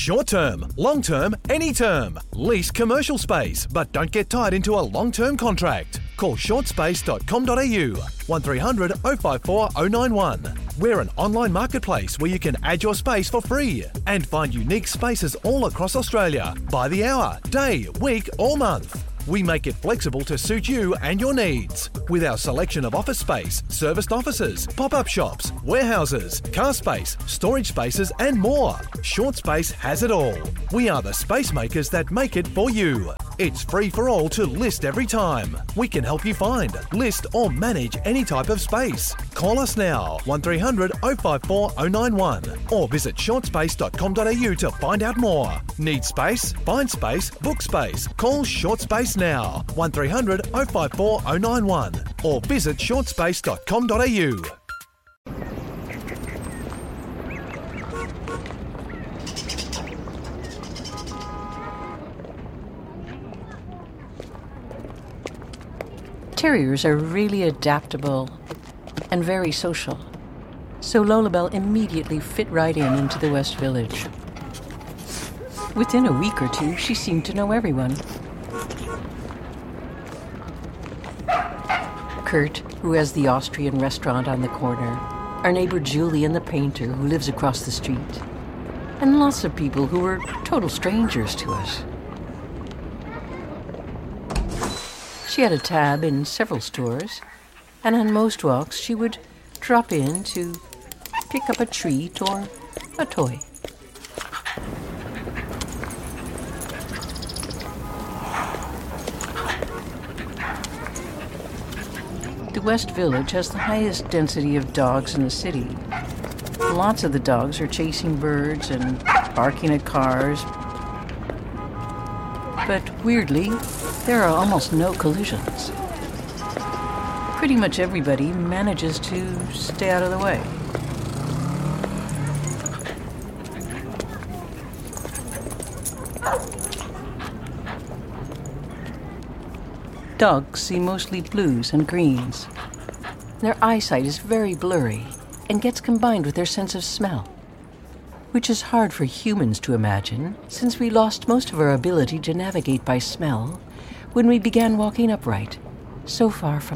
Short term, long term, any term. Lease commercial space, but don't get tied into a long-term contract. Call shortspace.com.au 1300 054 091. We're an online marketplace where you can add your space for free and find unique spaces all across Australia by the hour, day, week or month. We make it flexible to suit you and your needs. With our selection of office space, serviced offices, pop-up shops, warehouses, car space, storage spaces and more. Short Space has it all. We are the space makers that make it for you. It's free for all to list every time. We can help you find, list or manage any type of space. Call us now, 1300 054 091 or visit shortspace.com.au to find out more. Need space? Find space, book space. Call Short Space now, 1300 054 091 or visit shortspace.com.au. Terriers are really adaptable and very social, so Lolabelle immediately fit right into the West Village. Within a week or two, she seemed to know everyone. Kurt, who has the Austrian restaurant on the corner, our neighbor Julian the painter, who lives across the street, and lots of people who were total strangers to us. She had a tab in several stores, and on most walks she would drop in to pick up a treat or a toy. The West Village has the highest density of dogs in the city. Lots of the dogs are chasing birds and barking at cars. But weirdly, there are almost no collisions. Pretty much everybody manages to stay out of the way. Dogs see mostly blues and greens. Their eyesight is very blurry and gets combined with their sense of smell, which is hard for humans to imagine since we lost most of our ability to navigate by smell when we began walking upright, so far from